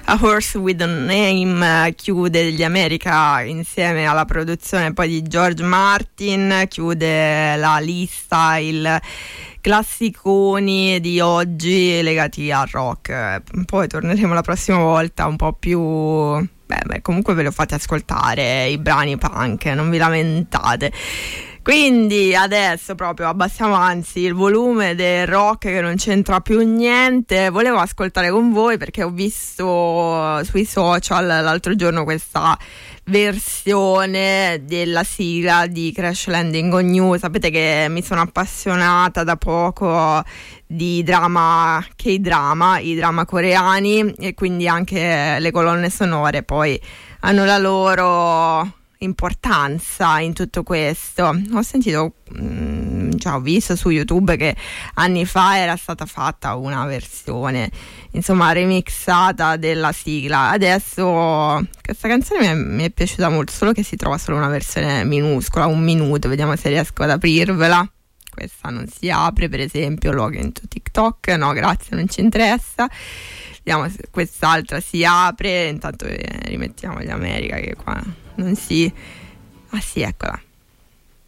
A Horse with a Name chiude gli America insieme alla produzione poi di George Martin, chiude la lista il classiconi di oggi legati al rock. Poi torneremo la prossima volta un po' più... Beh, comunque ve lo fate ascoltare i brani punk, non vi lamentate. Quindi adesso proprio abbassiamo anzi il volume del rock che non c'entra più niente. Volevo ascoltare con voi perché ho visto sui social l'altro giorno questa versione della sigla di Crash Landing on You. Sapete che mi sono appassionata da poco di drama, K-drama, i drama coreani, e quindi anche le colonne sonore poi hanno la loro importanza in tutto questo. Ho sentito, ho visto su YouTube che anni fa era stata fatta una versione insomma remixata della sigla. Adesso questa canzone mi è piaciuta molto, solo che si trova solo una versione minuscola, 1 minuto. Vediamo se riesco ad aprirvela. Questa non si apre, per esempio. Login to TikTok, no grazie, non ci interessa. Vediamo se quest'altra si apre. Intanto rimettiamo gli America, che qua non si... Ah sì, eccola.